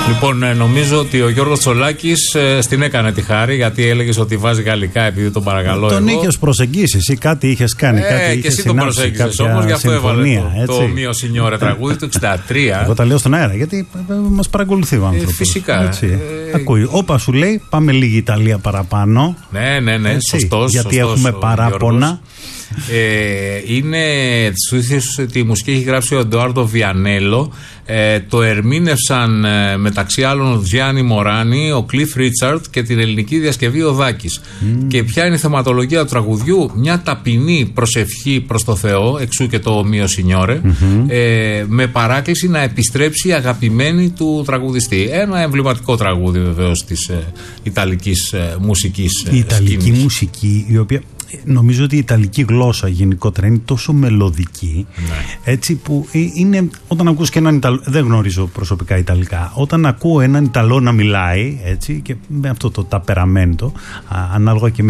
Λοιπόν, νομίζω ότι ο Γιώργος Τσολάκης στην έκανε τη χάρη, γιατί έλεγε ότι βάζει γαλλικά επειδή τον παρακαλώ. Τον είχες προσεγγίσει ή κάτι είχες κάνει. Κάτι και εσύ τον προσέγγισες όμως, γι' αυτό έβαλε το Μιο Σινιόρε τραγούδι του 63. Εγώ τα λέω στον αέρα, γιατί μας παρακολουθεί ο άνθρωπος. Φυσικά. Ακούει. Όπα σου λέει, πάμε λίγη Ιταλία παραπάνω. Ναι, σωστός. Γιατί έχουμε παράπονα. Είναι τη μουσική έχει γράψει ο Εντουάρντο Βιανέλο. Το ερμήνευσαν μεταξύ άλλων ο Γιάννη Μοράνη, ο Κλιφ Ρίτσαρτ και την ελληνική διασκευή ο Δάκης. Και ποια είναι η θεματολογία του τραγουδιού? Μια ταπεινή προσευχή προς το Θεό, εξού και το Μιο Σινιόρε, με παράκληση να επιστρέψει η αγαπημένη του τραγουδιστή. Ένα εμβληματικό τραγούδι βεβαίως της ιταλικής μουσικής σκηνής. Η ιταλική μουσική, η οποία νομίζω ότι η ιταλική γλώσσα γενικότερα είναι τόσο μελωδική, έτσι, που είναι, όταν ακούς και έναν Ιταλό, δεν γνωρίζω προσωπικά Ιταλικά, όταν ακούω έναν Ιταλό να μιλάει, έτσι, και με αυτό το ταπεραμέντο, ανάλογα και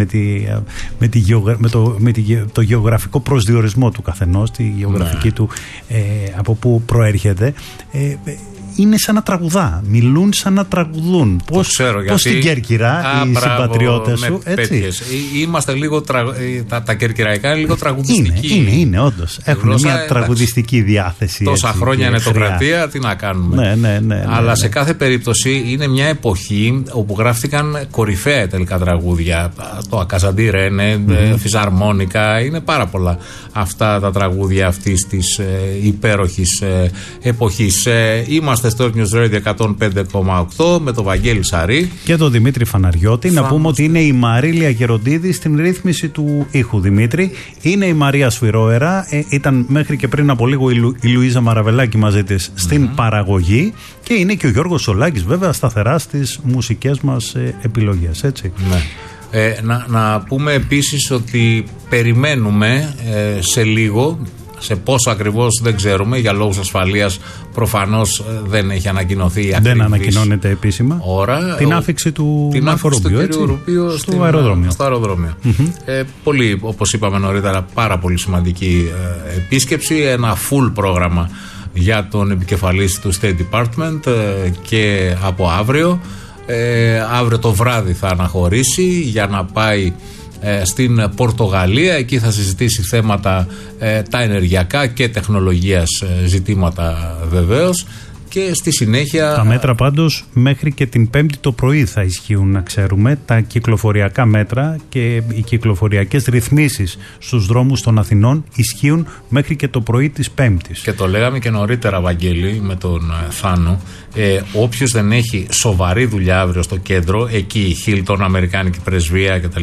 το γεωγραφικό προσδιορισμό του καθενός, τη γεωγραφική του, από που προέρχεται, είναι σαν να τραγουδά. Μιλούν σαν να τραγουδούν. Πώς στην Κέρκυρα οι συμπατριώτες σου, έτσι. Είμαστε λίγο. Τα κερκυραϊκά είναι λίγο τραγουδιστικοί. Είναι όντως. Έχουν μια τραγουδιστική διάθεση. Τόσα χρόνια ενετοκρατία, τι να κάνουμε. Ναι. Αλλά σε κάθε περίπτωση είναι μια εποχή όπου γράφτηκαν κορυφαία τελικά τραγούδια. Το Ακαζαντί Ρένε, Φυσαρμόνικα. Είναι πάρα πολλά αυτά τα τραγούδια αυτής της υπέροχης εποχής. Είμαστε στο News Radio 105,8 με τον Βαγγέλη Σαρή και τον Δημήτρη Φαναριώτη. Να πούμε ότι είναι η Μαρίλια Γεροντίδη στην ρύθμιση του ήχου. Δημήτρη, είναι η Μαρία Σφυρόερα, ήταν μέχρι και πριν από λίγο η Λουίζα Μαραβελάκη μαζί της στην παραγωγή, και είναι και ο Γιώργος Τσολάκης βέβαια σταθερά στις μουσικές μας επιλογές, έτσι. Να πούμε επίσης ότι περιμένουμε σε λίγο. Σε πόσο ακριβώς δεν ξέρουμε, για λόγους ασφαλείας προφανώς δεν έχει ανακοινωθεί η ακριβής. Δεν ανακοινώνεται επίσημα ώρα. Την άφηξη του κυρίου Ρουπίου στο αεροδρόμιο. Πολύ, όπως είπαμε νωρίτερα, πάρα πολύ σημαντική επίσκεψη. Ένα full πρόγραμμα για τον επικεφαλής του State Department και από αύριο. Αύριο το βράδυ θα αναχωρήσει για να πάει στην Πορτογαλία. Εκεί θα συζητήσει θέματα τα ενεργειακά και τεχνολογίας ζητήματα βεβαίως, και στη συνέχεια. Τα μέτρα πάντως μέχρι και την Πέμπτη το πρωί θα ισχύουν, να ξέρουμε. Τα κυκλοφοριακά μέτρα και οι κυκλοφοριακές ρυθμίσεις στους δρόμους των Αθηνών ισχύουν μέχρι και το πρωί της Πέμπτης. Και το λέγαμε και νωρίτερα, Βαγγέλη, με τον Θάνο. Όποιος δεν έχει σοβαρή δουλειά αύριο στο κέντρο, εκεί η Χίλτον, Αμερικάνικη Πρεσβεία κτλ.,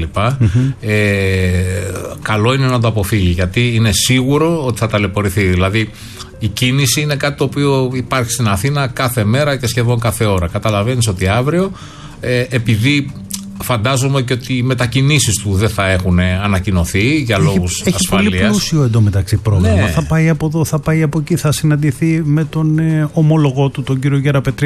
καλό είναι να το αποφύγει, γιατί είναι σίγουρο ότι θα ταλαιπωρηθεί. Δηλαδή, η κίνηση είναι κάτι το οποίο υπάρχει στην Αθήνα κάθε μέρα και σχεδόν κάθε ώρα. Καταλαβαίνεις ότι αύριο, επειδή φαντάζομαι και ότι οι μετακινήσεις του δεν θα έχουν ανακοινωθεί για λόγους ασφαλείας. Έχει πολύ πλούσιο εντωμεταξύ πρόγραμμα. Θα πάει από εδώ, θα πάει από εκεί, θα συναντηθεί με τον ομόλογό του, τον κύριο Γεραπετρίδη.